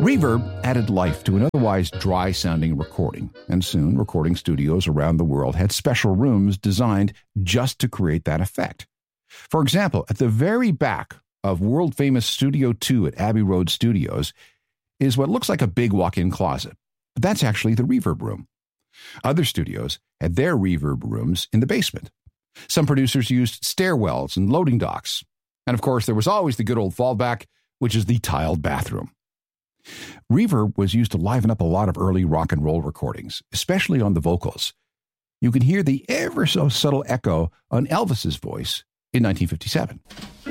Reverb added life to an otherwise dry-sounding recording, and soon recording studios around the world had special rooms designed just to create that effect. For example, at the very back of world-famous Studio 2 at Abbey Road Studios is what looks like a big walk-in closet, but that's actually the reverb room. Other studios had their reverb rooms in the basement. Some producers used stairwells and loading docks. And of course, there was always the good old fallback, which is the tiled bathroom. Reverb was used to liven up a lot of early rock and roll recordings, especially on the vocals. You can hear the ever so subtle echo on Elvis's voice in 1957.